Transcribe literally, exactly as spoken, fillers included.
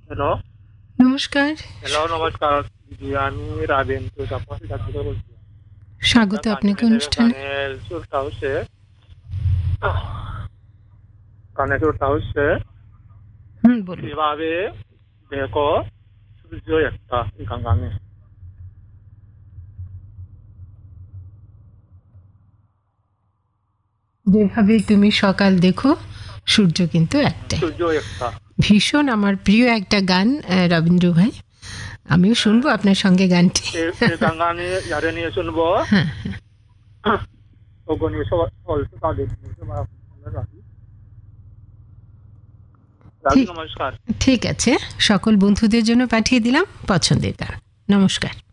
Hello. নমস্কার। Hello, নমস্কার দিদি। আমি রাবেন তো আপনার কাছ থেকে বলছি। একটা স্বাগত গান আপনাকে শুনে দেবে, অনুষ্ঠানে। গানের সুরটা হচ্ছে গানের সুরটা হচ্ছে হুম, বলুন। কিভাবে দেখো সূর্য একটা এই গান গানে যেভাবে তুমি সকাল দেখো, সূর্য কিন্তু একটাই। সূর্য একটা। ভীষণ আমার প্রিয় একটা গান, আহ, রবীন্দ্র ভাই। আমিও শুনবো আপনার সঙ্গে গানটি। এই এই গান গানে যারা নিয়ে শুনবো হ্যাঁ, অগণীয় সব অলসো তাদের নিয়ে সবার আপনারা রাখি রাখি ঠিক নমস্কার। ঠিক আছে। সকল বন্ধুদের জন্য পাঠিয়ে দিলাম পছন্দের গান। নমস্কার।